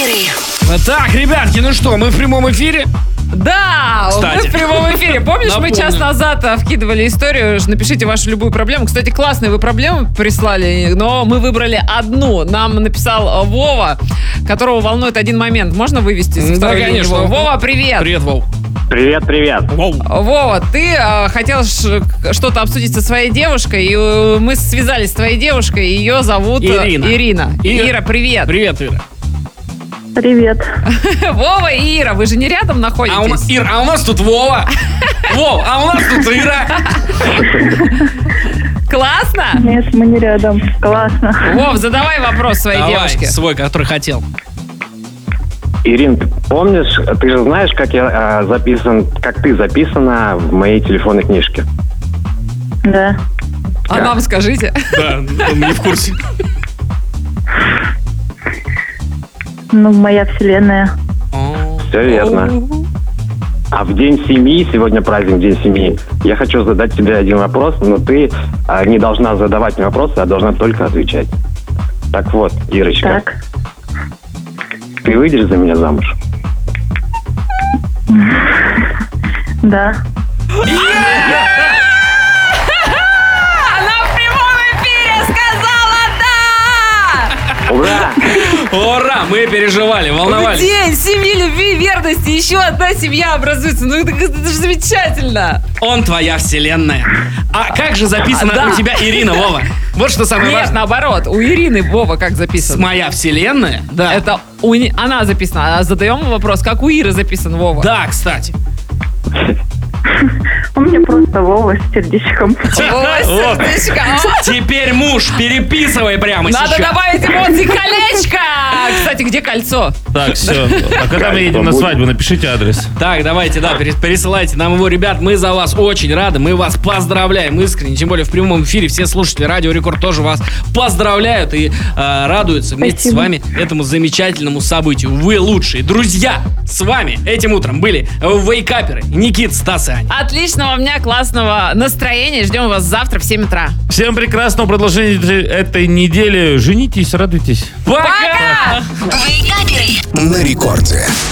Вейкаперы. Так, ребятки, ну что, мы в прямом эфире? Да, Кстати. мы в прямом эфире. Помнишь, мы Напомню. час назад вкидывали историю, напишите вашу любую проблему. Кстати, классные вы проблемы прислали, но мы выбрали одну. Нам написал Вова, которого волнует один момент. Можно вывести со Да, второй линии? конечно. Вова, привет. Привет, Вов. Привет. Воу. Вова, ты хотел что-то обсудить со своей девушкой, и мы связались с твоей девушкой, ее зовут Ирина. Ира, привет. Привет, Ира. Привет. Вова и Ира, вы же не рядом находитесь? Ир, а у нас тут Вова. Вов, а у нас тут Ира. Классно? Нет, мы не рядом. Классно. Вов, задавай вопрос своей Давай, девушке. свой, который хотел. Ирин, ты помнишь, ты же знаешь, как я как ты записана в моей телефонной книжке? Да. А нам скажите. Да, он не в курсе. Ну, моя вселенная. Все верно. А в День семьи, сегодня праздник День семьи, я хочу задать тебе один вопрос, но ты не должна задавать мне вопросы, а должна только отвечать. Так вот, Ирочка, Так. ты выйдешь за меня замуж? Да. Она в прямом эфире сказала да! Ура! Ура, мы переживали, волновались. День семьи, любви, верности. Еще одна семья образуется. Ну это же замечательно. Он твоя вселенная. А как же записано Да. у тебя Ирина, Вова? Вот что самое Нет, важное. наоборот. У Ирины Вова как записан? Моя вселенная? Да. Это она записана. А задаем вопрос, как у Иры записан Вова? Да, кстати. У меня просто Вова с сердечком. Вова, сердечко. О, Теперь муж, переписывай прямо надо сейчас. добавить эмоции колечко. Кстати, где кольцо? Так, все. А когда мы едем на свадьбу, напишите адрес. Так, давайте, да, пересылайте нам его. Ребят, мы за вас очень рады, мы вас поздравляем искренне. Тем более в прямом эфире все слушатели Радио Рекорд тоже вас поздравляют и радуются вместе Спасибо. с вами этому замечательному событию. Вы лучшие. Друзья, с вами этим утром были вейкаперы Никита, Стас и Аня. Отличного дня, классного настроения. Ждем вас завтра в 7 утра. Всем прекрасного продолжения этой недели. Женитесь, радуйтесь. Пока! Вейкаперы. На рекорде.